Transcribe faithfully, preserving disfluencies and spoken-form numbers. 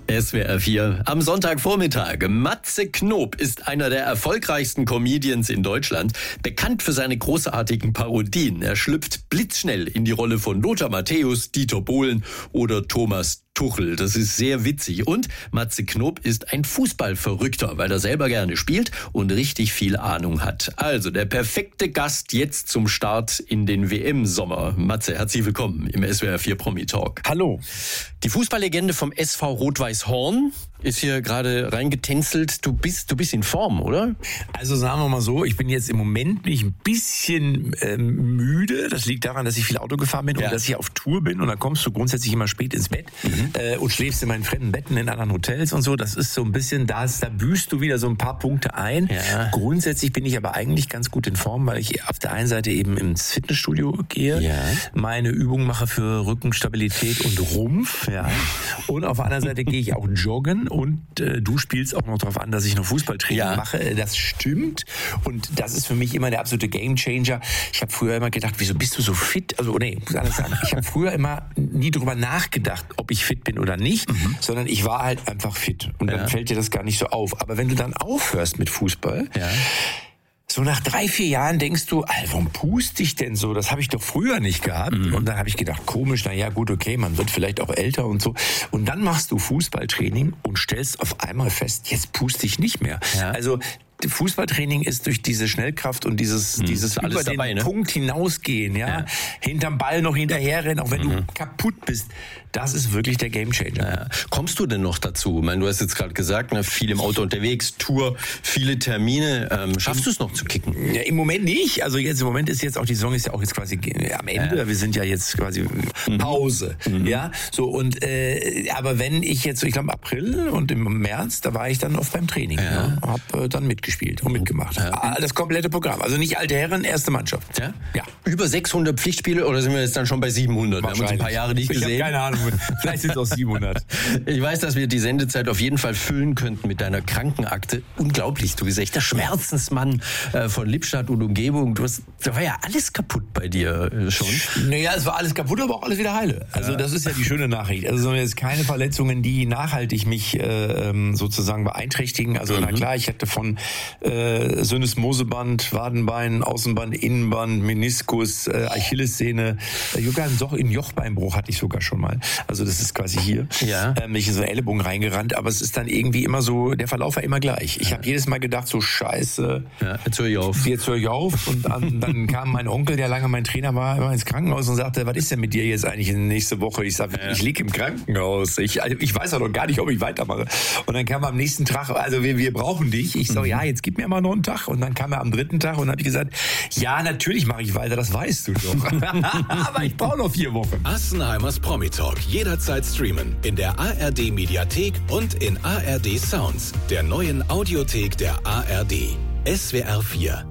S W R vier am Sonntagvormittag. Matze Knob ist einer der erfolgreichsten Comedians in Deutschland, bekannt für seine großartigen Parodien. Er schlüpft blitzschnell in die Rolle von Lothar Matthäus, Dieter Bohlen oder Thomas Tuchel. Das ist sehr witzig. Und Matze Knob ist ein Fußballverrückter, weil er selber gerne spielt und richtig viel Ahnung hat. Also der perfekte Gast jetzt zum Start in den W M-Sommer. Matze, herzlich willkommen im S W R vier Promi Talk. Hallo. Die Fußballlegende vom S V Rot-Weiß Horn ist hier gerade reingetänzelt. Du bist, du bist in Form, oder? Also sagen wir mal so, ich bin jetzt im Moment bin ich ein bisschen ähm, müde. Das liegt daran, dass ich viel Auto gefahren bin ja. und dass ich auf Tour bin. Und dann kommst du grundsätzlich immer spät ins Bett mhm. äh, und schläfst in meinen fremden Betten in anderen Hotels und so. Das ist so ein bisschen, das, da büßt du wieder so ein paar Punkte ein. Ja. Grundsätzlich bin ich aber eigentlich ganz gut in Form, weil ich auf der einen Seite eben ins Fitnessstudio gehe, ja. meine Übungen mache für Rückenstabilität und Rumpf. Ja. Und auf der anderen Seite gehe ich auch joggen. Und äh, du spielst auch noch darauf an, dass ich noch Fußballtraining ja. mache. Das stimmt. Und das ist für mich immer der absolute Gamechanger. Ich habe früher immer gedacht, wieso bist du so fit? Also nee, muss anders sagen. Ich habe früher immer nie drüber nachgedacht, ob ich fit bin oder nicht, mhm. sondern ich war halt einfach fit. Und dann ja. fällt dir das gar nicht so auf. Aber wenn du dann aufhörst mit Fußball, ja. so nach drei, vier Jahren denkst du, Alter, warum puste ich denn so? Das habe ich doch früher nicht gehabt. Mhm. Und dann habe ich gedacht, komisch, na ja, gut, okay, man wird vielleicht auch älter und so. Und dann machst du Fußballtraining und stellst auf einmal fest, jetzt puste ich nicht mehr. Ja. Also Fußballtraining ist durch diese Schnellkraft und dieses, mhm. dieses alles über dabei, den ne? Punkt hinausgehen, ja? ja, hinterm Ball noch hinterherrennen, auch wenn mhm. du kaputt bist. Das ist wirklich der Gamechanger. Ja. Kommst du denn noch dazu? Ich meine, du hast jetzt gerade gesagt, ne, viel im Auto unterwegs, Tour, viele Termine. Ähm, schaffst du es noch zu kicken? Ja, im Moment nicht. Also jetzt im Moment ist jetzt auch die Saison ist ja auch jetzt quasi am Ende. Ja. Wir sind ja jetzt quasi Pause, mhm. ja. So und äh, aber wenn ich jetzt, ich glaube April und im März, da war ich dann oft beim Training, ja. ja, hab äh, dann mitgespielt und mitgemacht. Ja. Das komplette Programm. Also nicht alte Herren, erste Mannschaft. Ja. ja. Über sechshundert Pflichtspiele oder sind wir jetzt dann schon bei siebenhundert? Wir haben uns ein paar Jahre nicht gesehen. Ich habe keine Ahnung. Vielleicht sind es auch siebenhundert. Ich weiß, dass wir die Sendezeit auf jeden Fall füllen könnten mit deiner Krankenakte. Unglaublich, du bist echt der Schmerzensmann äh, von Lippstadt und Umgebung. Du hast, da war ja alles kaputt bei dir äh, schon. Naja, es war alles kaputt, aber auch alles wieder heile. Also ja. das ist ja die schöne Nachricht. Also jetzt keine Verletzungen, die nachhaltig mich äh, sozusagen beeinträchtigen. Also mhm. na klar, ich hatte von äh, Syndesmoseband, Wadenbein, Außenband, Innenband, Meniskus, äh, Achillessehne, äh, sogar einen Jochbeinbruch hatte ich sogar schon mal. Also das ist quasi hier. Ja. Ähm, ich in so einen Ellenbogen reingerannt, aber es ist dann irgendwie immer so, der Verlauf war immer gleich. Ich ja. habe jedes Mal gedacht, so scheiße, ja, jetzt höre ich auf. Jetzt höre ich auf. Und dann, dann kam mein Onkel, der lange mein Trainer war, immer ins Krankenhaus und sagte, was ist denn mit dir jetzt eigentlich in nächste Woche? Ich sage, ja. ich liege im Krankenhaus. Ich, also ich weiß auch noch gar nicht, ob ich weitermache. Und dann kam er am nächsten Tag, also wir, wir brauchen dich. Ich so, mhm. ja, jetzt gib mir mal noch einen Tag. Und dann kam er am dritten Tag und habe ich gesagt, ja, natürlich mache ich weiter, das weißt du doch. Aber ich brauche noch vier Wochen. Assenheimers Promi Talk. Jederzeit streamen in der A R D Mediathek und in A R D Sounds, der neuen Audiothek der A R D. S W R vier